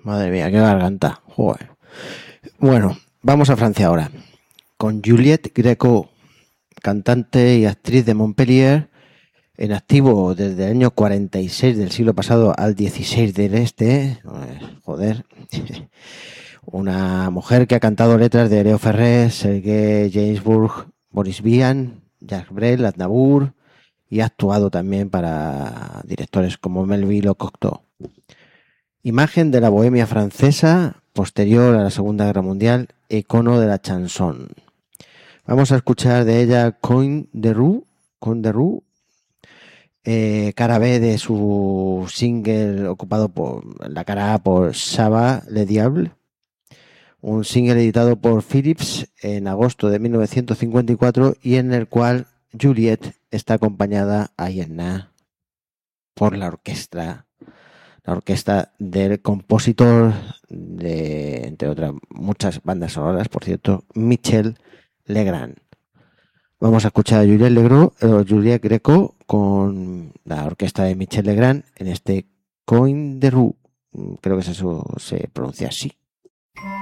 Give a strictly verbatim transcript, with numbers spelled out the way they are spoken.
Madre mía, qué garganta. Joder. Bueno, vamos a Francia ahora. Con Juliette Gréco, cantante y actriz de Montpellier, en activo desde el año cuarenta y seis del siglo pasado al dieciséis del este. Joder. Una mujer que ha cantado letras de Leo Ferré, Serge Gainsbourg, Boris Vian, Jacques Brel, Aznavour, y ha actuado también para directores como Melville o Cocteau. Imagen de la bohemia francesa posterior a la Segunda Guerra Mundial, icono de la chanson. Vamos a escuchar de ella Coin de Rue, Coin de Rue, eh, cara B de su single ocupado por la cara A por Saba Le Diable, un single editado por Philips en agosto de mil novecientos cincuenta y cuatro y en el cual Juliette está acompañada ahí en na por la orquesta, la orquesta del compositor de, entre otras muchas bandas sonoras, por cierto, Michel Legrand. Vamos a escuchar a Juliette Legro, eh, Juliette Gréco con la orquesta de Michel Legrand en este Coin de Rue, creo que eso se pronuncia así.